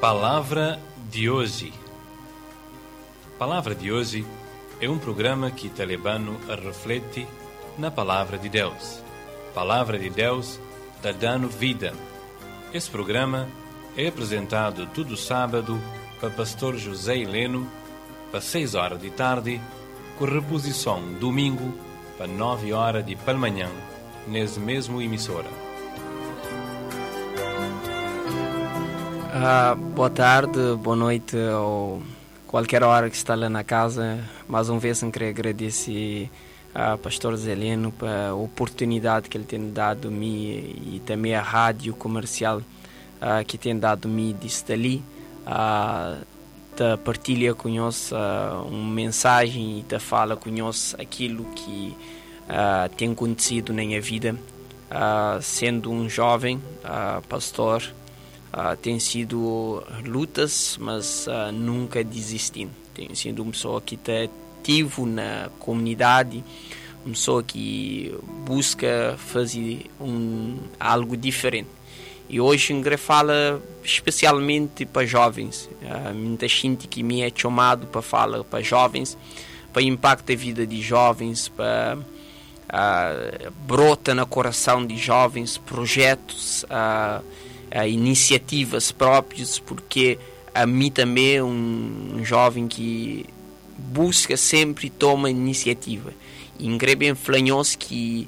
Palavra de hoje. Palavra de hoje é um programa que te leva a refletir na Palavra de Deus. Palavra de Deus está dando vida. Esse programa é apresentado todo sábado para pastor José Heleno, para 6 horas de tarde, com reposição domingo, para 9 horas de pela manhã, nesse mesmo emissora. Boa tarde, boa noite, ou qualquer hora que está lá na casa. Mais uma vez, eu queria agradecer ao pastor Zeleno pela oportunidade que ele tem dado a mim e também a rádio comercial que tem dado a mim de estar ali, de partilhar conosco uma mensagem e de falar conosco aquilo que tem acontecido na minha vida. Sendo um jovem pastor, tem sido lutas, mas nunca desistindo. Tenho sido uma pessoa que está ativo na comunidade, uma pessoa que busca fazer algo diferente. E hoje eu quero falar especialmente para jovens. Muita gente que me é chamado para falar para jovens, para impactar a vida de jovens, para brota no coração de jovens projetos, iniciativas próprias, porque a mim também é um jovem que busca sempre toma iniciativa. E bem flanhoso que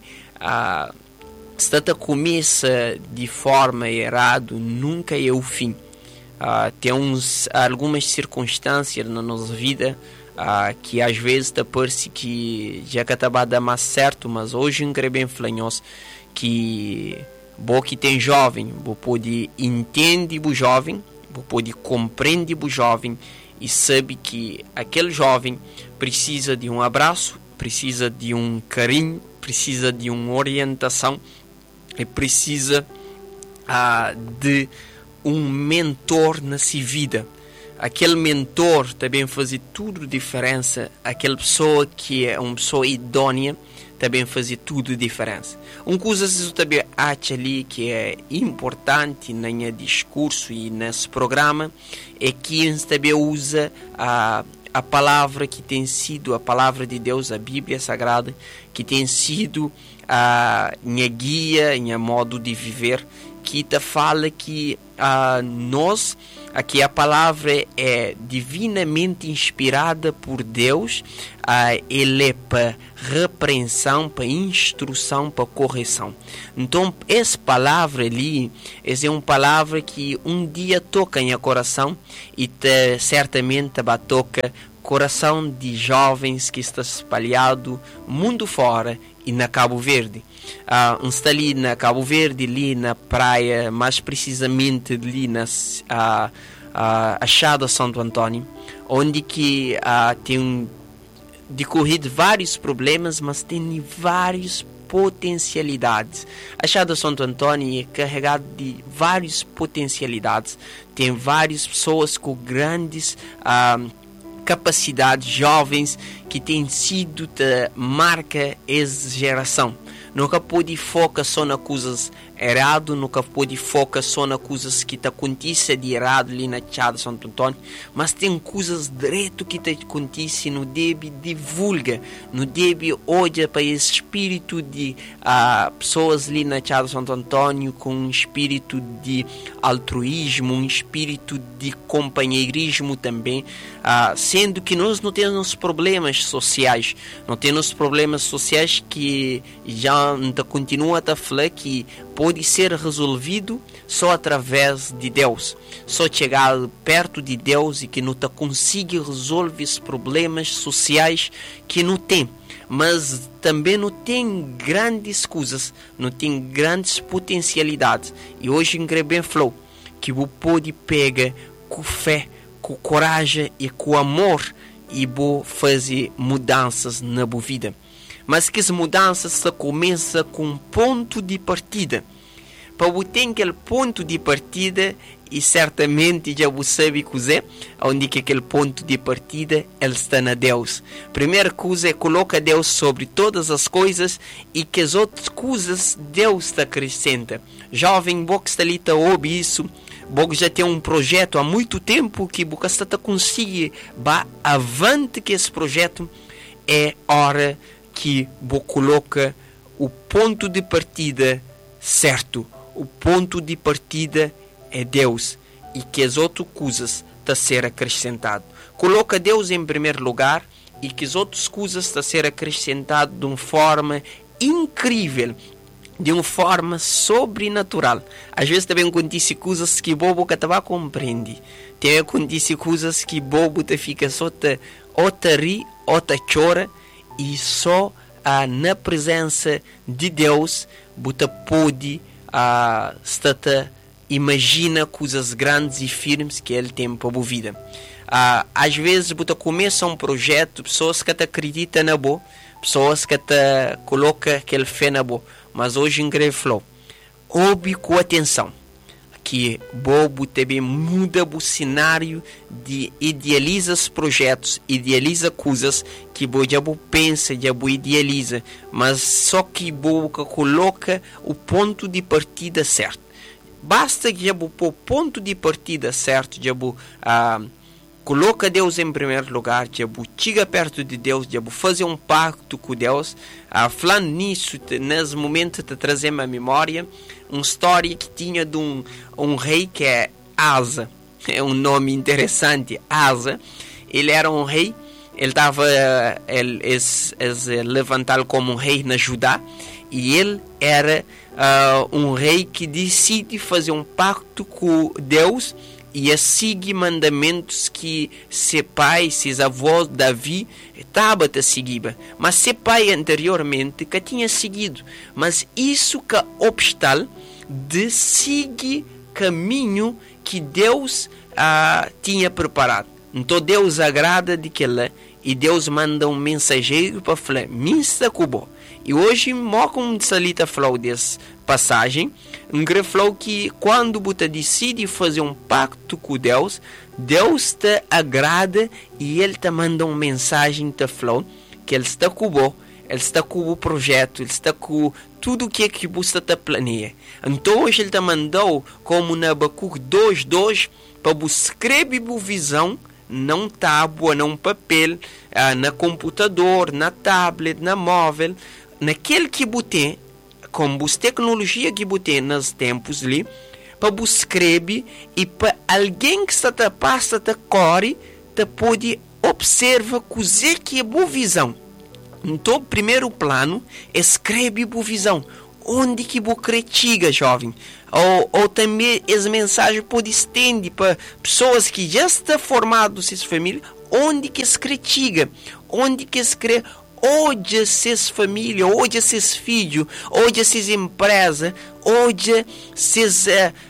se começa de forma errada, nunca é o fim. Tem algumas circunstâncias na nossa vida que às vezes parece que já estava a dar mais certo, mas hoje bem flanhoso que que tem jovem, pode entender o jovem, pode compreender o jovem e sabe que aquele jovem precisa de um abraço, precisa de um carinho, precisa de uma orientação e precisa de um mentor na sua vida. Aquele mentor também faz tudo diferença. Aquela pessoa que é uma pessoa idônea também faz tudo diferença. Uma coisa que eu também acho ali que é importante no meu discurso e nesse programa é que a gente também usa a palavra que tem sido a palavra de Deus, a Bíblia Sagrada, que tem sido a minha guia, minha modo de viver, que te fala que nós, aqui a palavra é divinamente inspirada por Deus, ele é para repreensão, para instrução, para correção. Então, essa palavra ali, essa é uma palavra que um dia toca em coração e certamente vai tocar coração de jovens que está espalhado mundo fora e na Cabo Verde. Está ali na Cabo Verde, ali na praia, mais precisamente ali na Achada Santo Antônio, onde que tem decorrido vários problemas, mas tem várias potencialidades. A Achada Santo Antônio é carregado de várias potencialidades, tem várias pessoas com grandes capacidades, jovens que têm sido de marca essa geração. Nunca pode focar só nas coisas erradas, nunca pode focar só nas coisas que te acontecem de errado ali na Achada Santo Antônio, mas tem coisas direto que te acontecem, não deve divulga, não deve olhar para esse espírito de pessoas ali na Achada Santo Antônio com um espírito de altruísmo, um espírito de companheirismo também, sendo que nós não temos problemas sociais, não temos problemas sociais que já continua a falar que pode ser resolvido só através de Deus, só chegar perto de Deus e que não consiga resolver os problemas sociais que não tem, mas também não tem grandes coisas, não tem grandes potencialidades. E hoje em bem falou que você pode pegar com fé, com coragem e com amor e fazer mudanças na sua vida. Mas que as mudanças só começam com um ponto de partida. Para você ter aquele ponto de partida, e certamente já você sabe que é, onde que aquele ponto de partida ele está na Deus. Primeira coisa é coloca Deus sobre todas as coisas e que as outras coisas Deus te acrescenta. Jovem, você está ali, ouve isso, Bogo já tem um projeto há muito tempo que Bogo está conseguir avante que esse projeto é hora que Bogo coloca o ponto de partida certo. O ponto de partida é Deus e que as outras coisas está a ser acrescentado. Coloca Deus em primeiro lugar e que as outras coisas está a ser acrescentado de uma forma incrível, de uma forma sobrenatural. Às vezes também acontecem coisas que bobo que estava compreende. Tem acontecido coisas que bobo te fica só ou te ri ou te chora, e só na presença de Deus você pode imagina coisas grandes e firmes que Ele tem para a sua vida. Às vezes você começa um projeto, pessoas que te acreditam na boa, pessoas que te colocam aquele fé na boa, mas hoje em greve falou, ouve com atenção, que bobo também muda o cenário de idealiza os projetos, idealiza coisas que bobo pensa, bobo idealiza, mas só que bobo coloca o ponto de partida certo. Basta que bobo pôr o ponto de partida certo, bobo coloca Deus em primeiro lugar, bobo chega perto de Deus, bobo fazer um pacto com Deus. Falando nisso, nesse momento te trazemos à memória uma história que tinha de um rei que é Asa. É um nome interessante, Asa. Ele era um rei, ele estava levantado como um rei na Judá, e ele era um rei que decide fazer um pacto com Deus e a seguir mandamentos que seu pai, seus avós, Davi, estava a seguir. Mas seu pai anteriormente que tinha seguido. Mas isso que é obstáculo de seguir caminho que Deus tinha preparado. Então Deus agrada de que ele, e Deus manda um mensageiro para falar, minsta cubo. E hoje, como Salita falou dessa passagem, falou que quando você decide fazer um pacto com Deus, Deus te agrada e Ele te manda uma mensagem, te falou que Ele está com você, Ele está com o projeto, Ele está com tudo o que você te planeia. Então hoje Ele te mandou, como na Abacuque 2:2, para você escrever a visão, não tábua, não papel, na computador, na tablet, na móvel, naquele que você, com as tecnologias que você nos tempos ali, para você escrever e para alguém que está te passa te corre, te pode observar coisa que é boa visão. Então, primeiro plano, escreve boa visão. Onde que você critica, jovem? Ou também essa mensagem pode estender para pessoas que já estão formadas em família, onde que se critica, onde que se crê, hoje essas famílias, hoje esses filhos, hoje essas empresas, hoje esses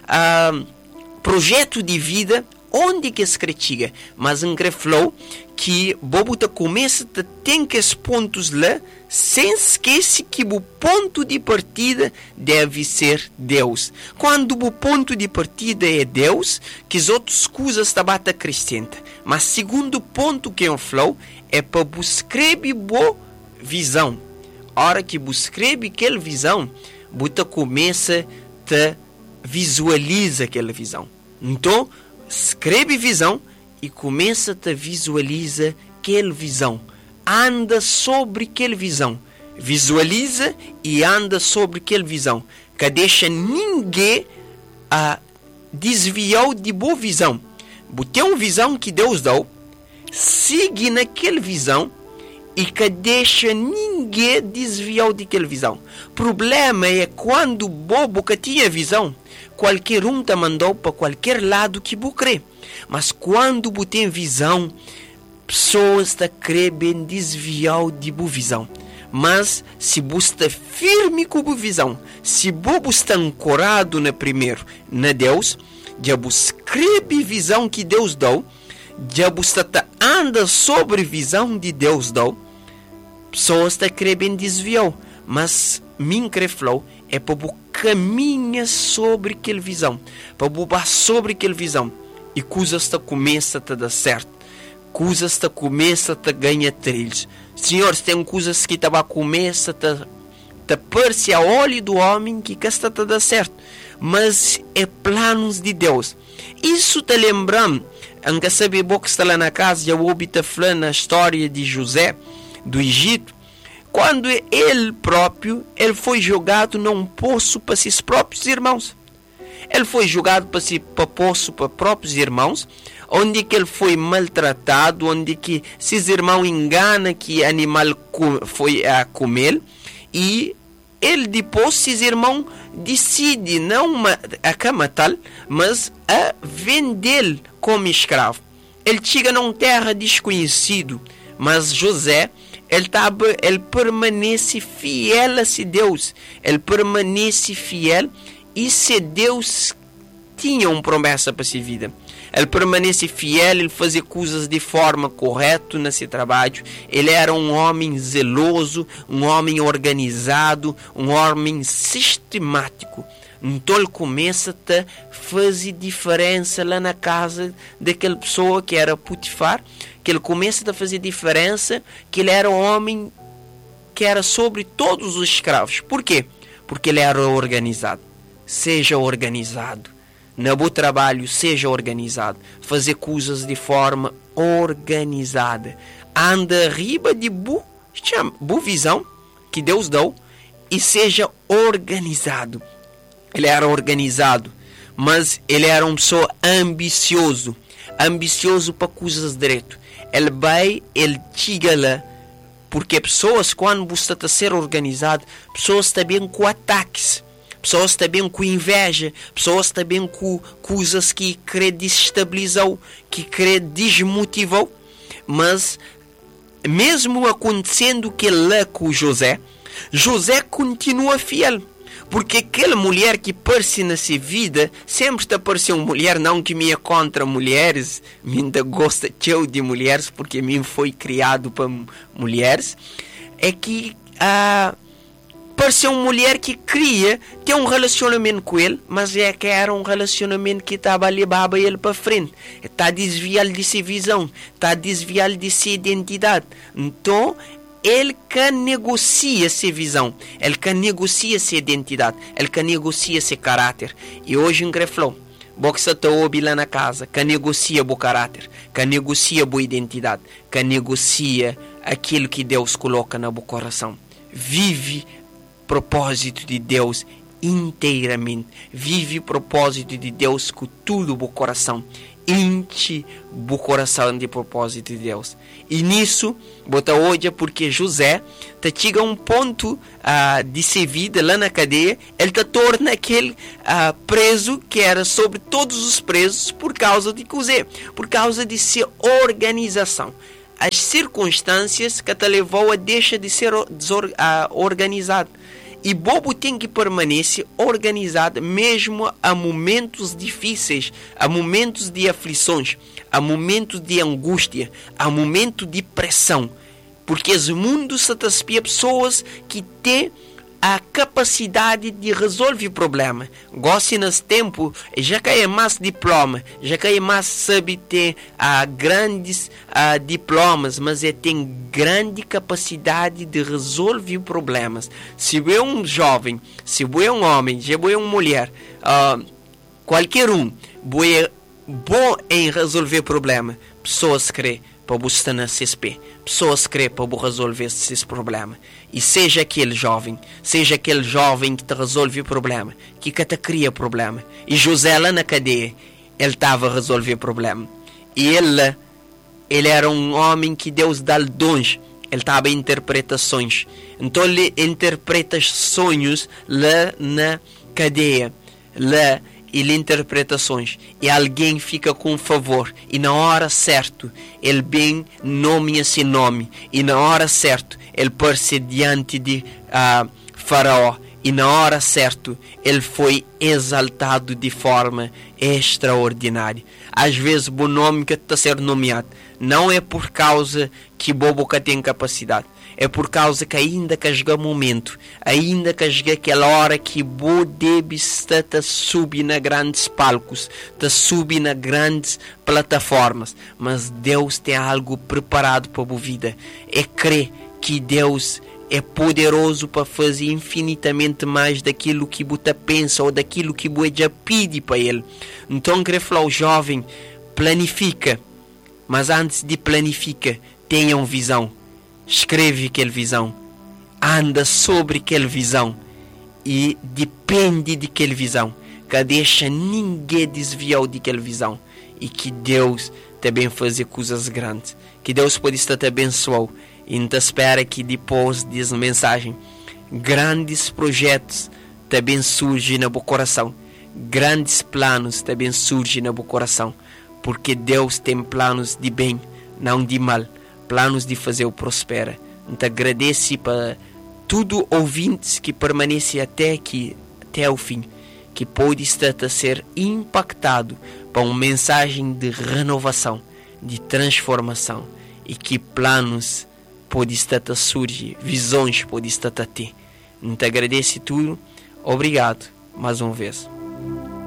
projetos de vida, onde que se critica. Mas em falou que bobo te começa a ter esses pontos lá, sem esquecer que o ponto de partida deve ser Deus. Quando o ponto de partida é Deus, que as outras coisas também te acrescentam. Mas segundo ponto que eu falou é para buscar boa visão. A hora que buscar aquela visão, você começa a visualizar aquela visão. Então, escreve visão e começa a visualizar aquela visão. Anda sobre aquela visão. Visualiza e anda sobre aquela visão. Que deixa ninguém desviar de boa visão. Tem uma visão que Deus deu. Siga naquela visão e que deixa ninguém desviar daquela visão. O problema é quando o bobo que tinha visão, qualquer um te mandou para qualquer lado que você crê. Mas quando você tem visão, pessoas te querem desviar de boa visão. Mas se você está firme com a visão, se você está ancorado na Deus, já você escreve a visão que Deus deu, já você anda sobre a visão de Deus deu, pessoas te querem desviar. Mas minha falou é para você caminhar sobre aquela visão, para você sobre aquela visão, e coisas te começam a dar certo, coisas te começam a ganhar trilhos. Senhor, tem coisas que começam a parecer a olho do homem que está a dar certo, mas é planos de Deus. Isso te lembramos, anca saber que está lá na casa, já ouvi te falando a história de José, do Egito, quando ele foi jogado num poço para seus próprios irmãos. Ele foi jogado para poço para próprios irmãos, onde que ele foi maltratado, onde que seus irmãos enganam que animal foi a comer, e ele depois, seus irmãos decidem não a matá-lo, mas a vendê-lo como escravo. Ele chega numa terra desconhecida, mas José, ele permanece fiel a se Deus. Ele permanece fiel, e se Deus tinha uma promessa para sua vida, ele permanece fiel, ele fazia coisas de forma correta no seu trabalho. Ele era um homem zeloso, um homem organizado, um homem sistemático. Então ele começa a fazer diferença lá na casa daquela pessoa que era Potifar, que ele começa a fazer diferença, que ele era um homem que era sobre todos os escravos. Por quê? Porque ele era organizado. Seja organizado. No bom trabalho, seja organizado. Fazer coisas de forma organizada. Anda riba de boa visão que Deus deu, e seja organizado. Ele era organizado, mas ele era uma pessoa ambicioso para coisas direito. Ele chega lá, porque pessoas, quando você está a ser organizado, pessoas também com ataques, pessoas também com inveja, pessoas também com coisas que desestabilizam, que desmotivam. Mas mesmo acontecendo que lá com José continua fiel. Porque aquela mulher que aparece na sua vida, sempre está aparecendo uma mulher, não que me é contra mulheres, me ainda gosta de mulheres, porque mim foi criado para mulheres, é que apareceu uma mulher que queria ter um relacionamento com ele, mas é que era um relacionamento que estava a levar ele para frente, está desviado de sua visão, está desviado de sua identidade. Então ele que negocia sua visão, ele que negocia sua identidade, ele que negocia seu caráter. E hoje em Greflão, você está ouvindo lá na casa, que negocia o caráter, que negocia a identidade, que negocia aquilo que Deus coloca no seu coração. Vive o propósito de Deus inteiramente. Vive o propósito de Deus com tudo o coração. Enche o coração de propósito de Deus. E nisso, bota hoje, porque José chega a um ponto de sua vida lá na cadeia, ele torna aquele preso que era sobre todos os presos por causa de José, por causa de sua organização. As circunstâncias que te levou a deixar de ser organizado. E bobo tem que permanecer organizado mesmo a momentos difíceis, a momentos de aflições, a momentos de angústia, a momentos de pressão. Porque o mundo se espia pessoas que têm a capacidade de resolver problema. Gosto nesse tempo, já que é mais diploma, já que é mais sabe ter grandes diplomas, mas tem grande capacidade de resolver problemas. Se é um jovem, se é um homem, se é uma mulher, qualquer um, é bom em resolver problema. Pessoas creem para você na CSP, pessoas creem para resolver esses problemas. E seja aquele jovem que te resolve o problema, que te cria problema. E José lá na cadeia, ele estava a resolver o problema. E ele era um homem que Deus dá dons, ele estava em interpretações. Então ele interpreta sonhos lá na cadeia, lá ele interpretações, e alguém fica com favor, e na hora certa ele bem nomeia esse nome, e na hora certa ele aparece diante de Faraó, e na hora certa ele foi exaltado de forma extraordinária. Às vezes o nome que está a ser nomeado não é por causa que bobo que tem capacidade, é por causa que ainda que chega momento, ainda que chega aquela hora que bo deve estar a subir na grandes palcos, a subir na grandes plataformas, mas Deus tem algo preparado para a vida. É crer que Deus é poderoso para fazer infinitamente mais daquilo que você pensa ou daquilo que você já pede para Ele. Então, quero falar ao jovem, planifica, mas antes de planificar, tenha uma visão. Escreve aquela visão, anda sobre aquela visão e depende daquela visão, que deixa ninguém desviar daquela visão, e que Deus também fazer coisas grandes, que Deus pode estar te abençoando. E então espera que depois dessa mensagem grandes projetos também surgem no meu coração, grandes planos também surgem no meu coração, porque Deus tem planos de bem, não de mal, planos de fazer o prospera. Então agradeço para tudo ouvintes que permanecem até aqui, até o fim, que pode estar a ser impactado para uma mensagem de renovação, de transformação, e que planos pode estar a surgir, visões pode estar a ter. Então agradeço tudo, obrigado mais uma vez.